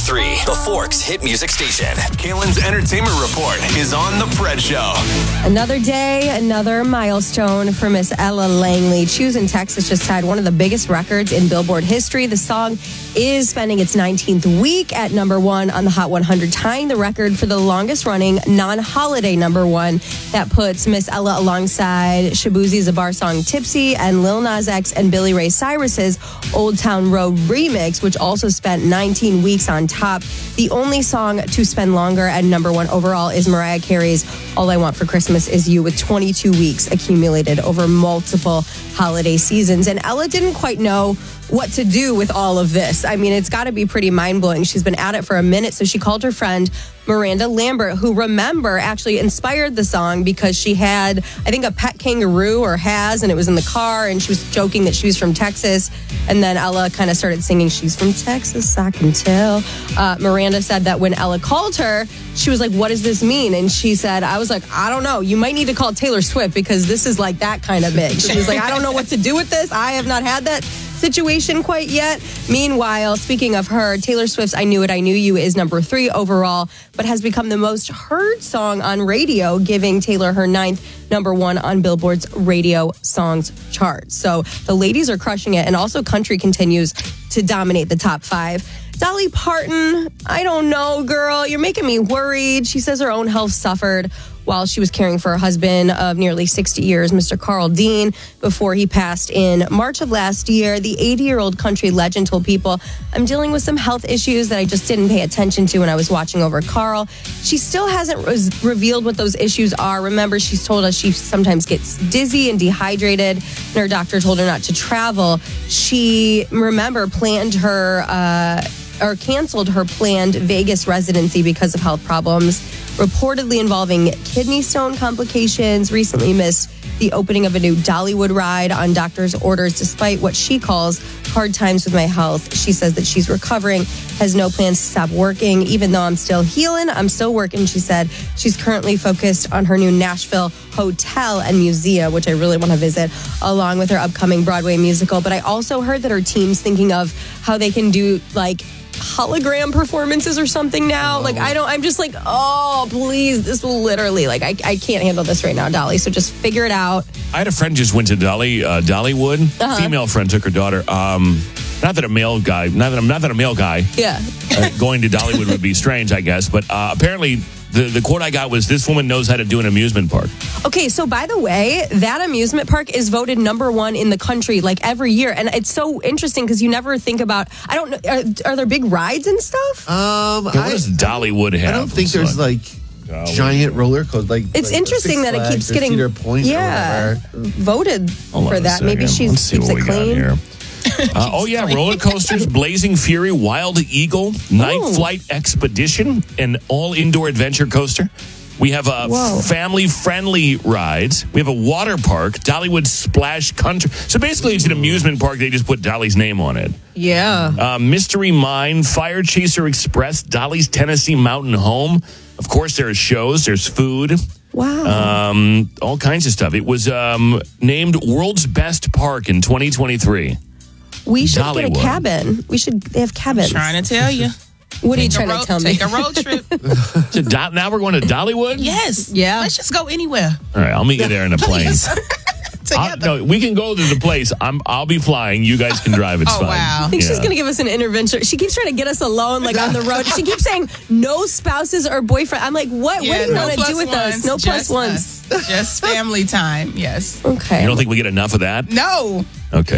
93, the Forks hit music station. Kalen's entertainment report is on The Pred Show. Another day, another milestone for Miss Ella Langley. Choose in Texas just had one of the biggest records in Billboard history. The song is spending its 19th week at number one on the Hot 100, tying the record for the longest running non-holiday number one. That puts Miss Ella alongside Shabuzi Zabar song Tipsy and Lil Nas X and Billy Ray Cyrus's Old Town Road remix, which also spent 19 weeks on top. The only song to spend longer at number one overall is Mariah Carey's All I Want for Christmas Is You, with 22 weeks accumulated over multiple holiday seasons. And Ella didn't quite know what to do with all of this. I mean, it's got to be pretty mind-blowing. She's been at it for a minute, so she called her friend Miranda Lambert, who, remember, actually inspired the song because she had, I think, a pet kangaroo, or has, and it was in the car, and she was joking that she was from Texas. And then Ella kind of started singing, "She's from Texas, I can tell." Miranda said that when Ella called her, she was like, "What does this mean?" And she said, "I was like, I don't know. You might need to call Taylor Swift because this is like that kind of big." She was like, "I don't know what to do with this. I have not had that situation quite yet." Meanwhile, speaking of her, Taylor Swift's I Knew It, I Knew You is number 3 overall, but has become the most heard song on radio, giving Taylor her 9th number one on Billboard's radio songs chart. So the ladies are crushing it, and also country continues to dominate the top 5. Dolly Parton, I don't know, girl. You're making me worried. She says her own health suffered while she was caring for her husband of nearly 60 years, Mr. Carl Dean, before he passed in March of last year. The 80-year-old country legend told People, "I'm dealing with some health issues that I just didn't pay attention to when I was watching over Carl." She still hasn't revealed what those issues are. Remember, she's told us she sometimes gets dizzy and dehydrated, and her doctor told her not to travel. She, remember, canceled her planned Vegas residency because of health problems, reportedly involving kidney stone complications. Recently missed the opening of a new Dollywood ride on doctor's orders, despite what she calls hard times with my health. She says that she's recovering, has no plans to stop working. "Even though I'm still healing, I'm still working," she said. She's currently focused on her new Nashville hotel and museum, which I really want to visit, along with her upcoming Broadway musical. But I also heard that her team's thinking of how they can do like hologram performances or something now. I'm just like, oh, please, this will literally, I can't handle this right now, Dolly. So just figure it out. I had a friend just went to Dollywood. Female friend took her daughter. Not that a male guy, Yeah. going to Dollywood would be strange, I guess. But apparently the quote I got was, "This woman knows how to do an amusement park." Okay, so by the way, that amusement park is voted number one in the country every year. And it's so interesting because you never think about, I don't know, are there big rides and stuff? What does Dollywood have? I don't think there's giant roller coasters. It's interesting that it keeps getting Cedar Point voted for that. Maybe she Let's see keeps what it we got clean. here. Roller coasters, Blazing Fury, Wild Eagle, Night Flight Expedition, an all-indoor adventure coaster. We have family-friendly rides. We have a water park, Dollywood Splash Country. So basically, it's an amusement park. They just put Dolly's name on it. Yeah. Mystery Mine, Fire Chaser Express, Dolly's Tennessee Mountain Home. Of course, there's shows, there's food. Wow. All kinds of stuff. It was named World's Best Park in 2023. We should Dollywood. get a cabin. They have cabins. Trying to tell you. What are you trying to tell me? Take a road trip. Now we're going to Dollywood? Yes. Yeah. Let's just go anywhere. All right, I'll meet you there in a plane. Together. We can go to the place. I'll be flying. You guys can drive. It's fine. Wow. I think she's going to give us an intervention. She keeps trying to get us alone, on the road. She keeps saying no spouses or boyfriend. I'm like, what? What do you want to do with us? No plus ones. Just family time. Yes. Okay. You don't think we get enough of that? No. Okay.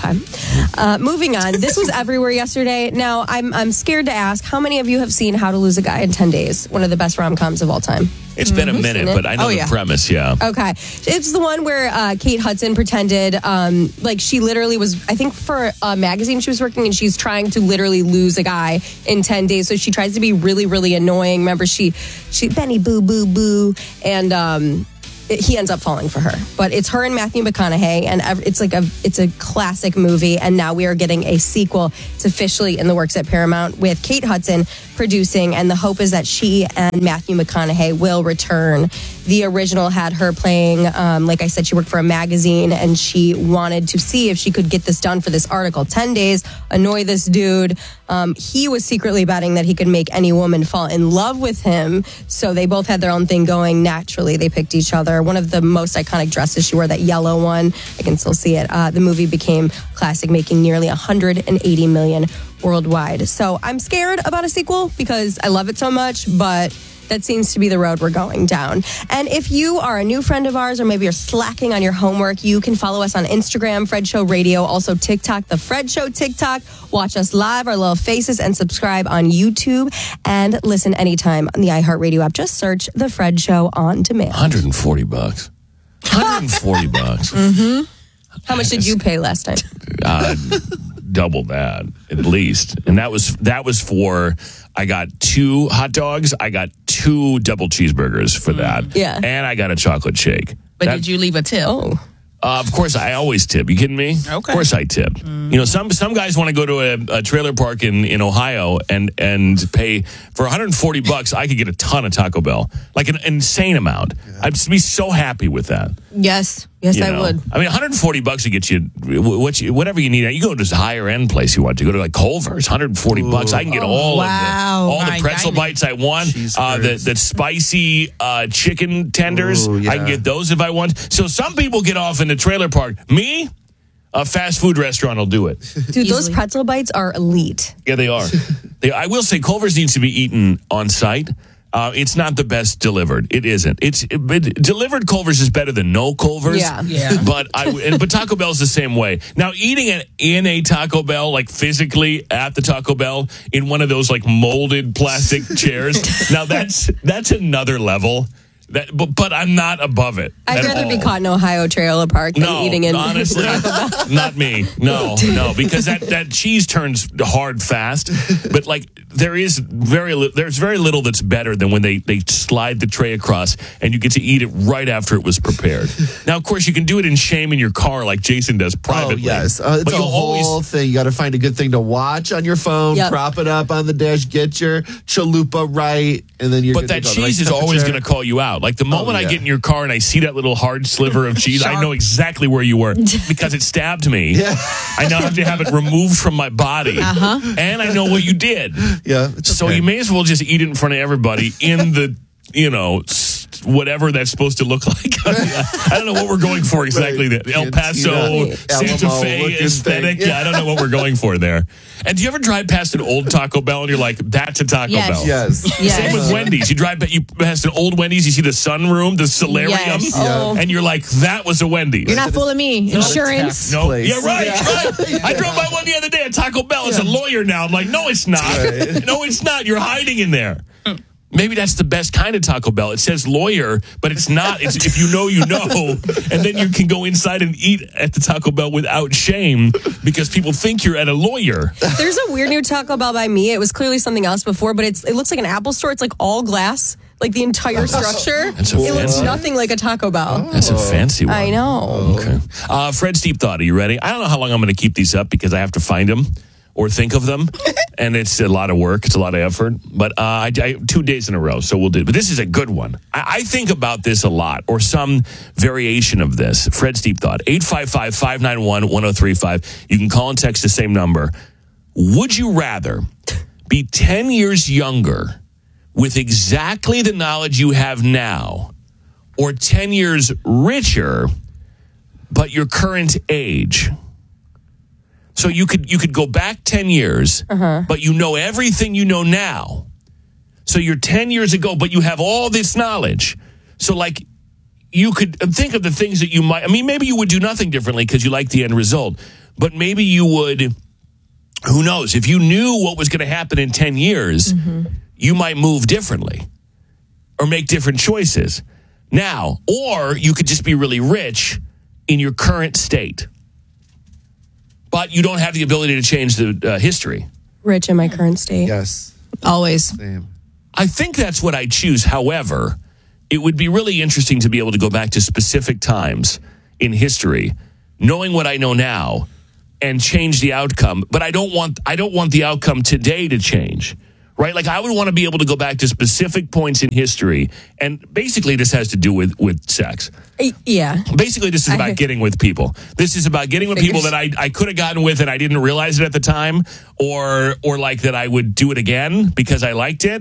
Moving on. This was everywhere yesterday. Now, I'm scared to ask, how many of you have seen How to Lose a Guy in 10 Days? One of the best rom-coms of all time. It's been a minute, but I know the premise, yeah. Okay. It's the one where Kate Hudson pretended, she literally was, I think for a magazine she was working, and she's trying to literally lose a guy in 10 days. So she tries to be really, really annoying. Remember, she Benny boo, boo, boo. And he ends up falling for her. But it's her and Matthew McConaughey, and it's a classic movie. And now we are getting a sequel. It's officially in the works at Paramount with Kate Hudson producing, and the hope is that she and Matthew McConaughey will return. The original had her playing, like I said, she worked for a magazine, and she wanted to see if she could get this done for this article. 10 days, annoy this dude. He was secretly betting that he could make any woman fall in love with him, so they both had their own thing going. Naturally, they picked each other. One of the most iconic dresses, she wore that yellow one. I can still see it. The movie became classic, making nearly $180 million worldwide. So I'm scared about a sequel because I love it so much, but that seems to be the road we're going down. And if you are a new friend of ours, or maybe you're slacking on your homework, you can follow us on Instagram, Fred Show Radio, also TikTok, The Fred Show TikTok. Watch us live, our little faces, and subscribe on YouTube. And listen anytime on the iHeartRadio app. Just search The Fred Show on demand. $140. $140. Mm-hmm. How much did you pay last time? Double that, at least. And that was for, I got 2 hot dogs, I got 2 double cheeseburgers for that. Yeah. And I got a chocolate shake. But did you leave a tip? Oh. Of course, I always tip. You kidding me? Okay. Of course I tip. You know, some guys want to go to a trailer park in Ohio and pay for $140. I could get a ton of Taco Bell, like an insane amount. I'd be so happy with that. Yes, I would. I mean, $140 to get you whatever you need. You go to this higher end place you want to go to, like Culver's. $140. I can get all the pretzel bites I want. The spicy chicken tenders. I can get those if I want. So some people get off in the trailer park. Me, a fast food restaurant will do it. Dude, those pretzel bites are elite. Yeah, they are. I will say Culver's needs to be eaten on site. It's not the best delivered. It isn't. Delivered Culver's is better than no Culver's. Yeah. But Taco Bell's the same way. Now, eating it in a Taco Bell, like physically at the Taco Bell in one of those like molded plastic chairs. Now that's another level. But I'm not above it. I'd rather be caught in Ohio trailer park than eating in honestly, not me. No, because that cheese turns hard fast. But like there's very little that's better than when they slide the tray across and you get to eat it right after it was prepared. Now, of course, you can do it in shame in your car like Jason does privately. Oh, yes. It's a whole thing. You got to find a good thing to watch on your phone, prop it up on the dash, get your chalupa right, and then you're But that cheese is always going to call you out. Like the moment I get in your car and I see that little hard sliver of cheese, I know exactly where you were because it stabbed me. Yeah. I now have to have it removed from my body. And I know what you did. Yeah. So you may as well just eat it in front of everybody in the, whatever that's supposed to look like. I don't know what we're going for exactly. The El Paso, Santa Fe aesthetic. Yeah, I don't know what we're going for there. And do you ever drive past an old Taco Bell and you're like, that's a Taco Bell? Yes. Same with Wendy's. You drive past an old Wendy's, you see the sunroom, the solarium, and you're like, that was a Wendy's. You're not fooling me. Insurance. No, yeah, right. I drove by one the other day at Taco Bell. It's a lawyer now. I'm like, no, it's not. No, it's not. You're hiding in there. Maybe that's the best kind of Taco Bell. It says lawyer, but it's not. It's if you know, and then you can go inside and eat at the Taco Bell without shame because people think you're at a lawyer. There's a weird new Taco Bell by me. It was clearly something else before, but it looks like an Apple store. It's like all glass, like the entire structure. It looks nothing like a Taco Bell. That's a fancy one. I know. Okay. Fred's Deep Thought, are you ready? I don't know how long I'm going to keep these up because I have to find them or think of them. And it's a lot of work. It's a lot of effort. But I 2 days in a row, so we'll do it. But this is a good one. I think about this a lot, or some variation of this. Fred's Deep Thought, 855-591-1035. You can call and text the same number. Would you rather be 10 years younger with exactly the knowledge you have now, or 10 years richer, but your current age? So you could go back 10 years, but you know everything you know now. So you're 10 years ago, but you have all this knowledge. So like you could think of the things that you might, I mean, maybe you would do nothing differently because you like the end result, but maybe you would, who knows, if you knew what was going to happen in 10 years, you might move differently or make different choices now, or you could just be really rich in your current state. But you don't have the ability to change the history. Rich in my current state. Yes. Always. Same. I think that's what I choose. However, it would be really interesting to be able to go back to specific times in history, knowing what I know now, and change the outcome. But I don't want the outcome today to change, right? Like I would want to be able to go back to specific points in history. And basically this has to do with sex. Yeah. Basically, this is about getting with people. This is about getting with people that I could have gotten with and I didn't realize it at the time, or like that I would do it again because I liked it.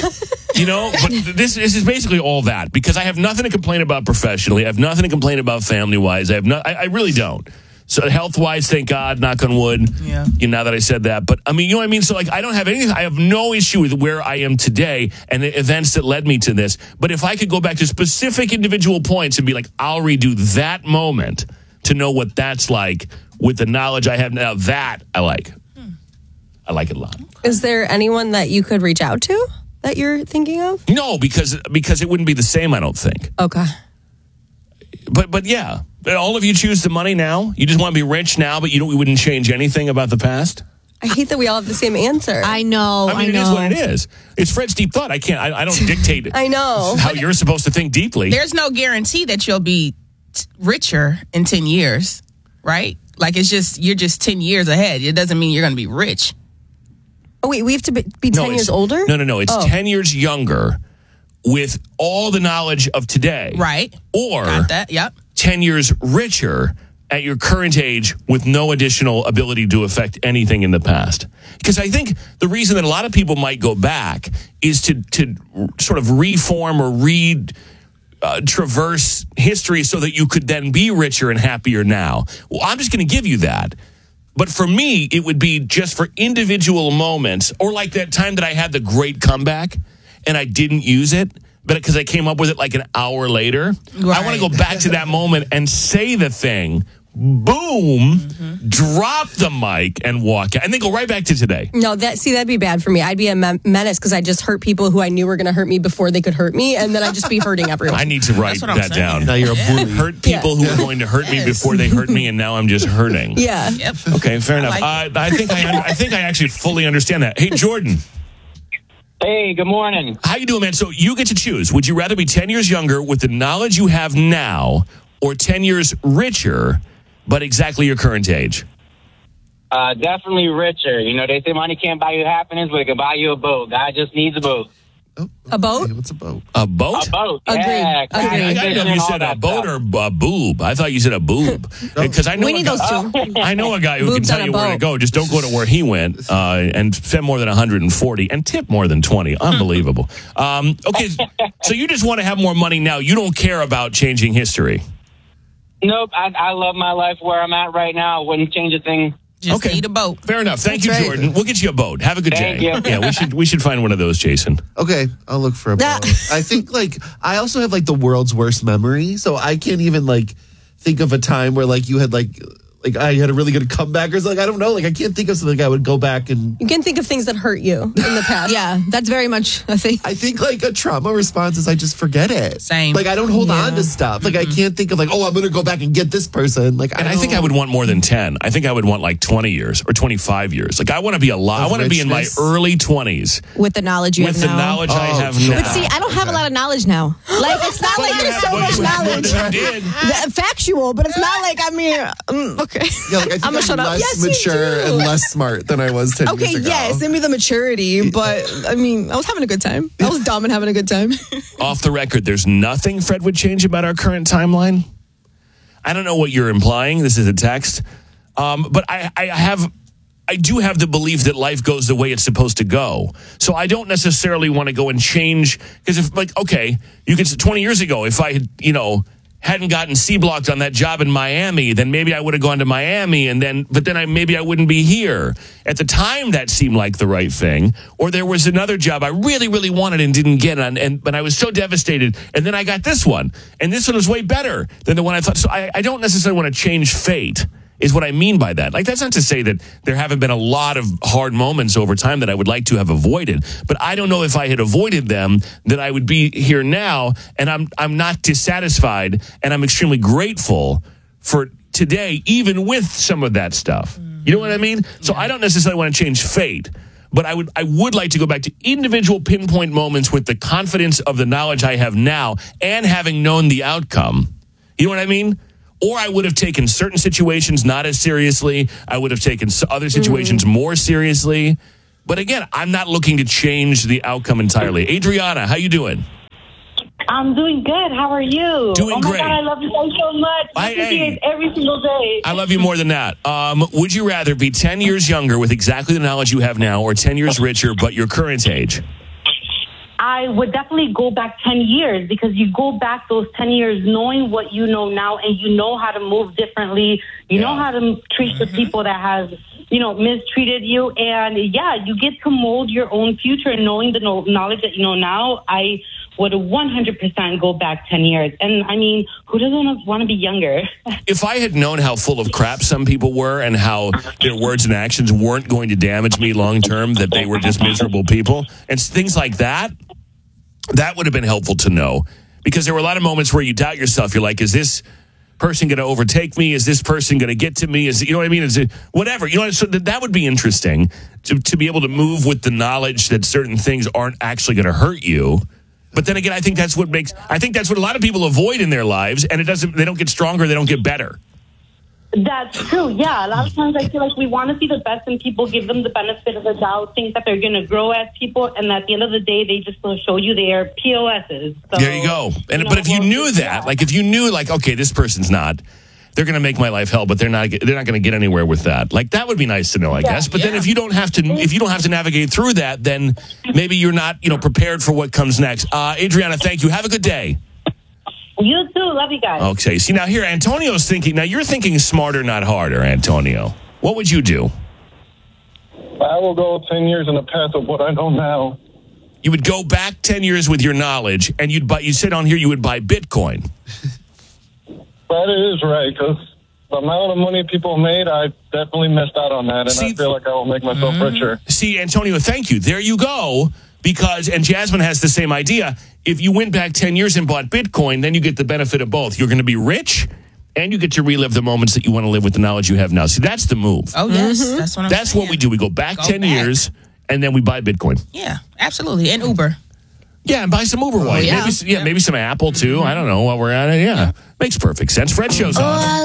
But this is basically all that, because I have nothing to complain about professionally. I have nothing to complain about family-wise. I really don't. So health-wise, thank God, knock on wood. Yeah. Now that I said that. But I mean, you know what I mean? So like, I don't have anything. I have no issue with where I am today and the events that led me to this. But if I could go back to specific individual points and be like, I'll redo that moment to know what that's like with the knowledge I have now, that I like. I like it a lot. Is there anyone that you could reach out to that you're thinking of? No, because it wouldn't be the same, I don't think. Okay. But yeah, all of you choose the money now. You just want to be rich now, but you wouldn't change anything about the past. I hate that we all have the same answer. I know. I mean, it is what it is. It's Fred's deep thought. I don't dictate I know. how you're supposed to think deeply. There's no guarantee that you'll be richer in 10 years, right? Like you're just 10 years ahead. It doesn't mean you're going to be rich. Oh, wait, we have to be 10 years older? No. It's 10 years younger with all the knowledge of today. Right. Or Got that. Yep. 10 years richer at your current age with no additional ability to affect anything in the past. Because I think the reason that a lot of people might go back is to sort of reform or traverse history so that you could then be richer and happier now. Well, I'm just going to give you that. But for me, it would be just for individual moments, or like that time that I had the great comeback and I didn't use it, but because I came up with it like an hour later. Right. I want to go back to that moment and say the thing, boom, drop the mic and walk out, and then go right back to today. No, that'd be bad for me. I'd be a menace because I just hurt people who I knew were going to hurt me before they could hurt me, and then I'd just be hurting everyone. I need to write that down. Now you're a bully. Hurt people who are going to hurt me before they hurt me, and now I'm just hurting. Yeah. Yep. Okay, fair enough. I think I actually fully understand that. Hey, Jordan. Hey, good morning. How you doing, man? So you get to choose. Would you rather be 10 years younger with the knowledge you have now, or 10 years richer but exactly your current age? Definitely richer. You know, they say money can't buy you happiness, but it can buy you a boat. God just needs a boat. Oh, a boat? What's a boat? A boat? A boat. Agreed. Yeah. Agreed. I didn't know if you said a boat or a boob. I thought you said a boob. Because I know We need those two. I know a guy who Boobs can tell on a you where to boat. go. Just don't go to where he went and spend more than 140 and tip more than 20. Unbelievable. Okay, so you just want to have more money now. You don't care about changing history. Nope. I love my life where I'm at right now. Wouldn't change a thing. Just need a boat. Fair enough. Thank That's you, right. Jordan. We'll get you a boat. Have a good Thank day. you. Yeah, we should find one of those, Jason. Okay, I'll look for a boat. I think I also have the world's worst memory, so I can't even think of a time where you had I had a really good comeback or something. I don't know. I can't think of something I would go back and. You can think of things that hurt you in the past. Yeah, that's very much a thing. I think a trauma response is I just forget it. Same. I don't hold on to stuff. I can't think of I'm going to go back and get this person. I think I would want more than 10. I think I would want 20 years or 25 years. I want to be alive. I want to be in my early 20s. With the knowledge you With have the now. knowledge I have sure. now. But see, I don't have a lot of knowledge now. It's not like there's so much knowledge. Factual, but it's not like okay. Yeah, I think I'm gonna shut up. less Yes, you mature and less smart than I was 10 Okay, years ago. yes, give me the maturity, but I was having a good time. I was dumb and having a good time. Off the record, there's nothing Fred would change about our current timeline. I don't know what you're implying. This is a text. But I do have the belief that life goes the way it's supposed to go. So I don't necessarily want to go and change. Because you could say 20 years ago, if I had, hadn't gotten C-blocked on that job in Miami, then maybe I would have gone to Miami, but then maybe I wouldn't be here. At the time, that seemed like the right thing. Or there was another job I really, really wanted and didn't get, but I was so devastated. And then I got this one, and this one was way better than the one I thought. So I don't necessarily want to change fate, is what I mean by that. That's not to say that there haven't been a lot of hard moments over time that I would like to have avoided, but I don't know if I had avoided them that I would be here now, and I'm not dissatisfied, and I'm extremely grateful for today, even with some of that stuff. You know what I mean? So I don't necessarily want to change fate, but I would like to go back to individual pinpoint moments with the confidence of the knowledge I have now and having known the outcome. You know what I mean? Or I would have taken certain situations not as seriously. I would have taken other situations more seriously. But again, I'm not looking to change the outcome entirely. Adriana, how you doing? I'm doing good. How are you? Doing great. Oh, my God, I love you guys so much. I see you every single day. I love you more than that. Would you rather be 10 years younger with exactly the knowledge you have now or 10 years richer but your current age? I would definitely go back 10 years because you go back those 10 years knowing what you know now and you know how to move differently. You know how to treat the people that has, mistreated you. And, you get to mold your own future and knowing the knowledge that you know now. I would 100% go back 10 years. And, I mean, who doesn't want to be younger? If I had known how full of crap some people were and how their words and actions weren't going to damage me long term, that they were just miserable people and things like that, that would have been helpful to know. Because there were a lot of moments where you doubt yourself. You're like, is this person going to overtake me? Is this person going to get to me? Is it, you know what I mean? Is it whatever? So that would be interesting to be able to move with the knowledge that certain things aren't actually going to hurt you. But then again, I think that's what a lot of people avoid in their lives, and they don't get stronger, they don't get better. That's true. Yeah. A lot of times I feel like we want to see the best in people, give them the benefit of the doubt, think that they're going to grow as people, and at the end of the day, they just will show you their POSs. So, there you go. But if you knew that, if you knew, okay, this person's not, they're going to make my life hell, but they're not going to get anywhere with that. That would be nice to know, I guess. But then if you don't have to navigate through that, then maybe you're not, prepared for what comes next. Adriana, thank you. Have a good day. You too. Love you guys. Okay. See, now here, Antonio's thinking. Now, you're thinking smarter, not harder, Antonio. What would you do? I will go 10 years in the path of what I know now. You would go back 10 years with your knowledge, and you said on here you would buy Bitcoin. That is right, because the amount of money people made, I definitely missed out on that, and I feel like I will make myself richer. See, Antonio, thank you. There you go. And Jasmine has the same idea. If you went back 10 years and bought Bitcoin, then you get the benefit of both. You're going to be rich, and you get to relive the moments that you want to live with the knowledge you have now. See, that's the move. Oh, yes. That's what I'm saying. That's what we do. We go back 10 years, and then we buy Bitcoin. Yeah, absolutely. And Uber. Yeah, and buy some Uber White. Maybe some Apple, too. I don't know while we're at it. Yeah. Makes perfect sense. Fred shows on.